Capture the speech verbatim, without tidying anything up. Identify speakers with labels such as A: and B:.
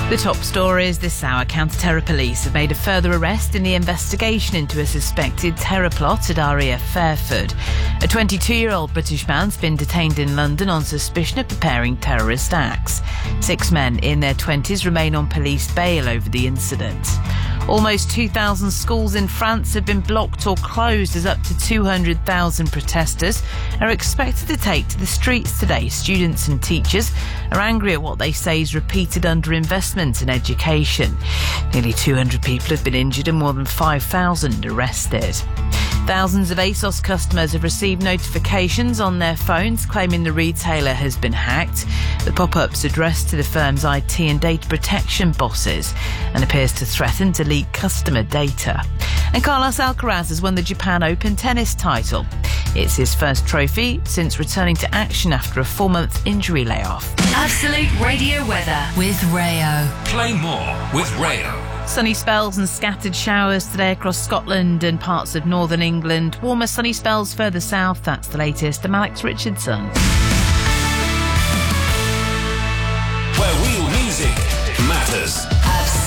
A: The top stories this hour. Counter-terror police have made a further arrest in the investigation into a suspected terror plot at R A F Fairford. A twenty-two-year-old British man's been detained in London on suspicion of preparing terrorist acts. Six men in their twenties remain on police bail over the incident. Almost two thousand schools in France have been blocked or closed as up to two hundred thousand protesters are expected to take to the streets today. Students and teachers are angry at what they say is repeated underinvestment in education. Nearly two hundred people have been injured and more than five thousand arrested. Thousands of ASOS customers have received notifications on their phones claiming the retailer has been hacked. The pop-up's addressed to the firm's I T and data protection bosses and appears to threaten to leak customer data. And Carlos Alcaraz has won the Japan Open tennis title. It's his first trophy since returning to action after a four-month injury layoff.
B: Absolute Radio weather with Rayo.
C: Play more with Rayo.
A: Sunny spells and scattered showers today across Scotland and parts of northern England. Warmer sunny spells further south. That's the latest. I'm Alex Richardson.